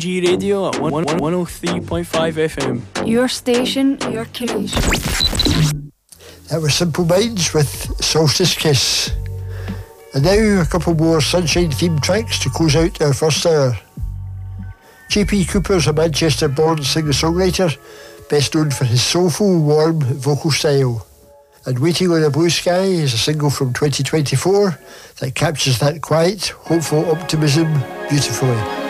G Radio at 103.5 FM. Your station, your creation. That was Simple Minds with Solstice Kiss. And now a couple more Sunshine-themed tracks to close out our first hour. J.P. Cooper's a Manchester-born singer-songwriter, best known for his soulful, warm vocal style. And Waiting on a Blue Sky is a single from 2024 that captures that quiet, hopeful optimism beautifully.